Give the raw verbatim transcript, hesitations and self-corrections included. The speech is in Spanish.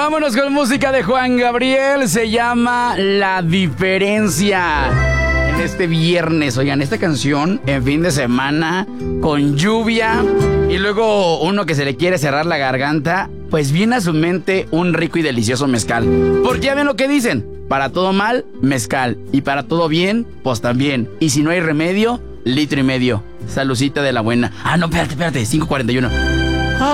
Vámonos con música de Juan Gabriel. Se llama La Diferencia. En este viernes, oigan, esta canción en fin de semana, con lluvia y luego uno que se le quiere cerrar la garganta, pues viene a su mente un rico y delicioso mezcal. Porque ya ven lo que dicen, para todo mal, mezcal, y para todo bien, pues también. Y si no hay remedio, litro y medio. Salucita de la buena. Ah, no, espérate, espérate, cinco cuarenta y uno.